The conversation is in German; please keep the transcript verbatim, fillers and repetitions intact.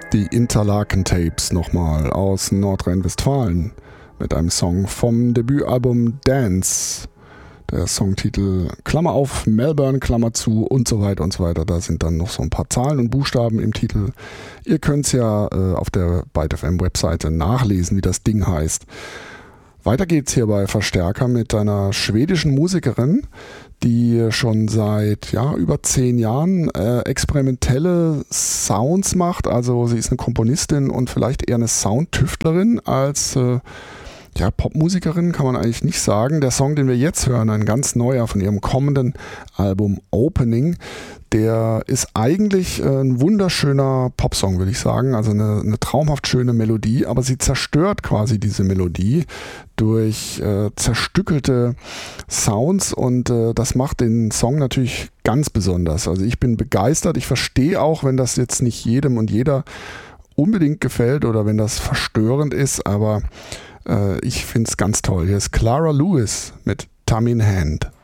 Die Interlaken Tapes nochmal aus Nordrhein-Westfalen mit einem Song vom Debütalbum Dance. Der Songtitel Klammer auf, Melbourne, Klammer zu und so weiter und so weiter. Da sind dann noch so ein paar Zahlen und Buchstaben im Titel. Ihr könnt es ja äh, auf der Byte F M Webseite nachlesen, wie das Ding heißt. Weiter geht's hier bei Verstärker mit einer schwedischen Musikerin, die schon seit ja, über zehn Jahren äh, experimentelle Sounds macht. Also sie ist eine Komponistin und vielleicht eher eine Soundtüftlerin als äh, ja, Popmusikerin, kann man eigentlich nicht sagen. Der Song, den wir jetzt hören, ein ganz neuer von ihrem kommenden Album Opening, der ist eigentlich ein wunderschöner Popsong, würde ich sagen. Also eine, eine traumhaft schöne Melodie, aber sie zerstört quasi diese Melodie durch äh, zerstückelte Sounds und äh, das macht den Song natürlich ganz besonders. Also ich bin begeistert. Ich verstehe auch, wenn das jetzt nicht jedem und jeder unbedingt gefällt oder wenn das verstörend ist, aber äh, ich finde es ganz toll. Hier ist Clara Lewis mit Thumb in Hand.